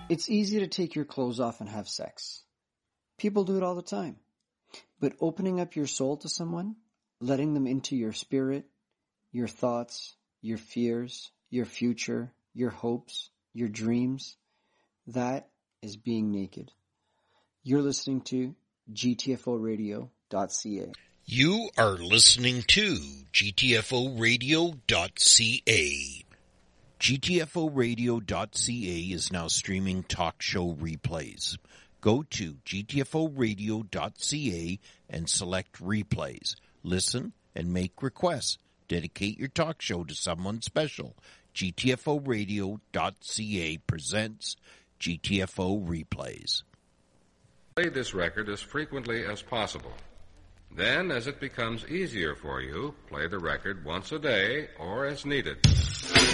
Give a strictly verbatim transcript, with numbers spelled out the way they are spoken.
It's easy to take your clothes off and have sex. People do it all the time. But opening up your soul to someone, letting them into your spirit, your thoughts, your fears, your future, your hopes, your dreams, that is being naked. You're listening to G T F O radio dot C A. You are listening to G T F O radio dot C A. G T F O radio dot C A is now streaming talk show replays. Go to G T F O radio dot C A and select replays. Listen and make requests. Dedicate your talk show to someone special. G T F O radio dot C A presents G T F O replays. Play this record as frequently as possible. Then, as it becomes easier for you, play the record once a day or as needed.